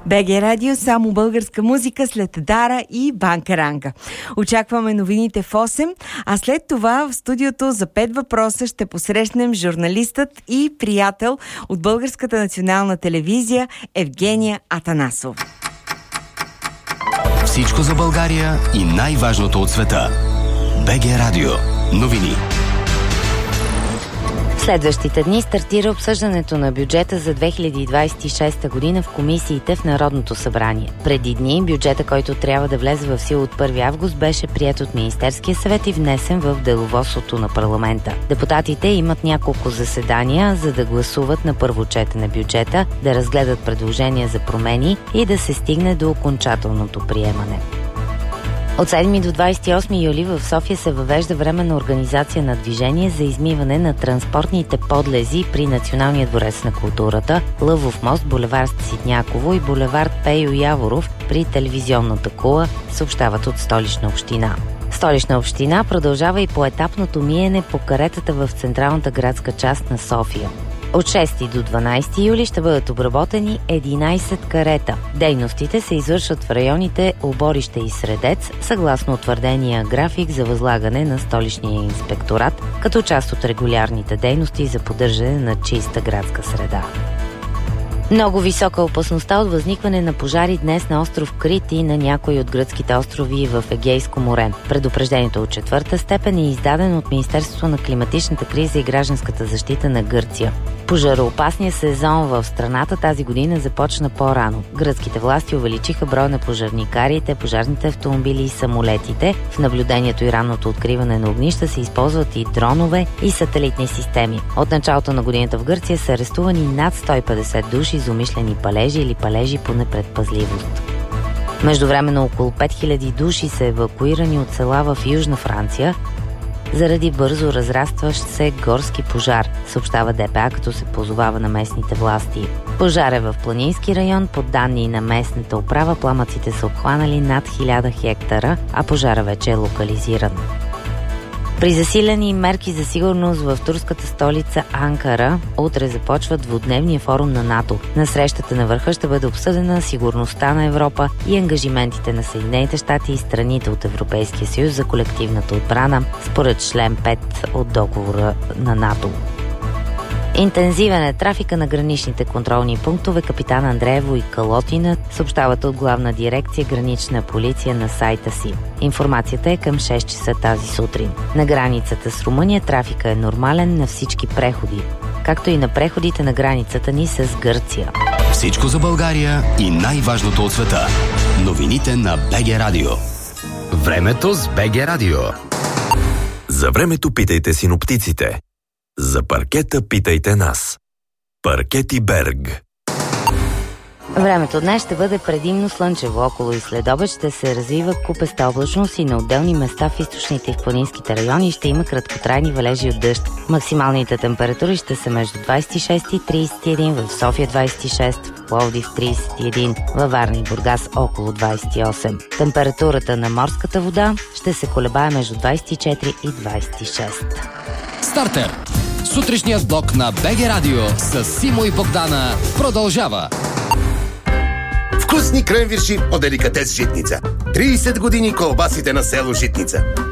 БГ Радио, само българска музика след Дара и Банка Ранга. Очакваме новините в 8, а след това в студиото за 5 въпроса ще посрещнем журналистът и приятел от Българската национална телевизия Евгения Атанасова. Всичко за България и най-важното от света. БГ Радио. Новини. Следващите дни стартира обсъждането на бюджета за 2026 година в комисиите в Народното събрание. Преди дни бюджета, който трябва да влезе в сила от 1 август, беше приет от Министерския съвет и внесен в деловодството на парламента. Депутатите имат няколко заседания, за да гласуват на първо четене бюджета, да разгледат предложения за промени и да се стигне до окончателното приемане. От 7 до 28 юли в София се въвежда временна организация на движение за измиване на транспортните подлези при Националния дворец на културата, Лъвов мост, булевард Ситняково и булевард Пейо Яворов при телевизионната кула, съобщават от Столична община. Столична община продължава и поетапното миене по каретата в централната градска част на София. От 6 до 12 юли ще бъдат обработени 11 карета. Дейностите се извършват в районите Оборище и Средец, съгласно утвърдения график за възлагане на столичния инспекторат, като част от регулярните дейности за поддържане на чиста градска среда. Много висока опасността от възникване на пожари днес на остров Крит и на някои от гръцките острови в Егейско море. Предупреждението от 4-та степен е издадено от Министерството на климатичната криза и гражданската защита на Гърция. Пожароопасният сезон в страната тази година започна по-рано. Гръцките власти увеличиха броя на пожарникарите, пожарните автомобили и самолетите. В наблюдението и ранното откриване на огнища се използват и дронове и сателитни системи. От началото на годината в Гърция са арестувани над 150 души за умишлени палежи или палежи по непредпазливост. Междувременно около 5000 души са евакуирани от села в Южна Франция заради бързо разрастващ се горски пожар, съобщава ДПА, като се позовава на местните власти. Пожар е в планински район. По данни на местната управа, пламъците са обхванали над 1000 хектара, а пожара вече е локализиран. При засилени мерки за сигурност в турската столица Анкара, утре започва двудневния форум на НАТО. На срещата на върха ще бъде обсъдена сигурността на Европа и ангажиментите на Съединените щати и страните от Европейския съюз за колективната отбрана, според член 5 от договора на НАТО. Интензивен е трафика на граничните контролни пунктове. Капитан Андреево и Калотина съобщават от Главна дирекция Гранична полиция на сайта си. Информацията е към 6 часа тази сутрин. На границата с Румъния трафика е нормален на всички преходи, както и на преходите на границата ни с Гърция. Всичко за България и най-важното от света. Новините на БГ Радио. Времето с БГ Радио. За времето питайте синоптиците. За паркета питайте нас. Паркети Берг. Времето днес ще бъде предимно слънчево. Около и следобед ще се развива купеста облачност и на отделни места в източните и в планинските райони ще има краткотрайни валежи от дъжд. Максималните температури ще са между 26 и 31, в София 26, в Пловдив 31, във Варна и Бургас около 28. Температурата на морската вода ще се колебае между 24 и 26. Стартер! Сутрешният блок на БГ Радио с Симо и Богдана продължава. Вкусни кренвирши от деликатес Житница. 30 години колбасите на село Житница.